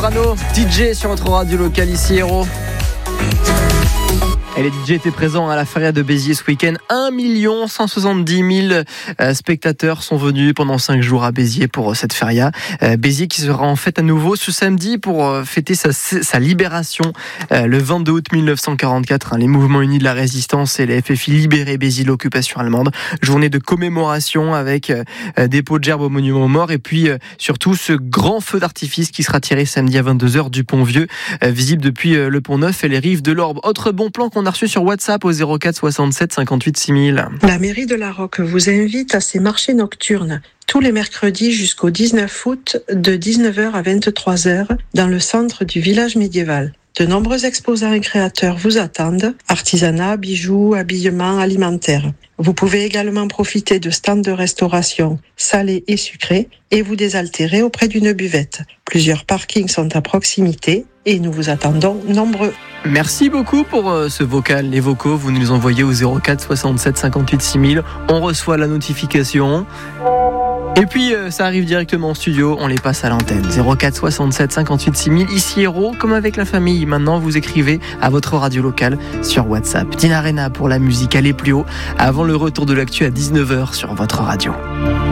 Soprano, DJ sur notre radio locale ici Héros. Et les DJ étaient présents à la feria de Béziers ce week-end. 1 170 000 spectateurs sont venus pendant 5 jours à Béziers pour cette feria. Béziers qui sera en fête à nouveau ce samedi pour fêter sa libération. Le 22 août 1944, les mouvements unis de la résistance et les FFI libéraient Béziers de l'occupation allemande. Journée de commémoration avec des pots de gerbes au monument aux morts et puis surtout ce grand feu d'artifice qui sera tiré samedi à 22h du Pont Vieux, visible depuis le Pont Neuf et les rives de l'Orbe. Autre bon plan qu'on a reçu sur WhatsApp au 04 67 58 6000. La mairie de La Roque vous invite à ses marchés nocturnes tous les mercredis jusqu'au 19 août de 19h à 23h dans le centre du village médiéval. De nombreux exposants et créateurs vous attendent, artisanat, bijoux, habillement, alimentaire. Vous pouvez également profiter de stands de restauration salés et sucrés et vous désaltérer auprès d'une buvette. Plusieurs parkings sont à proximité et nous vous attendons nombreux. Merci beaucoup pour ce vocal. Les vocaux, vous nous les envoyez au 04 67 58 6000. On reçoit la notification. Et puis ça arrive directement en studio, on les passe à l'antenne. 04 67 58 6000, ici Héros, comme avec la famille. Maintenant vous écrivez à votre radio locale sur WhatsApp. Dina Arena pour la musique, allez plus haut, avant le retour de l'actu à 19h sur votre radio.